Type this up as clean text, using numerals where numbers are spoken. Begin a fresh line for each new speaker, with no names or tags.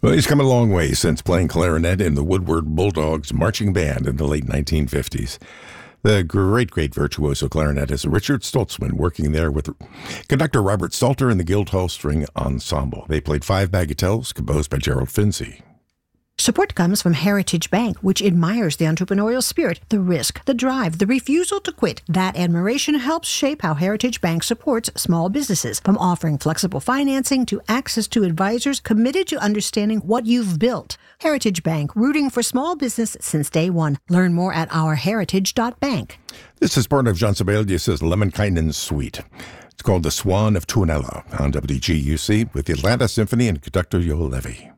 Well, he's come a long way since playing clarinet in the Woodward Bulldogs marching band in the late 1950s. The great virtuoso clarinetist Richard Stoltzman working there with conductor Robert Salter and the Guildhall String Ensemble. They played 5 bagatelles composed by Gerald Finzi.
Support comes from Heritage Bank, which admires the entrepreneurial spirit, the risk, the drive, the refusal to quit. That admiration helps shape how Heritage Bank supports small businesses, from offering flexible financing to access to advisors committed to understanding what you've built. Heritage Bank, rooting for small business since day one. Learn more at ourheritage.bank.
This is part of John Sibelius' Lemminkainen Suite. It's called The Swan of Tuonela on WGUC with the Atlanta Symphony and conductor Yoel Levy.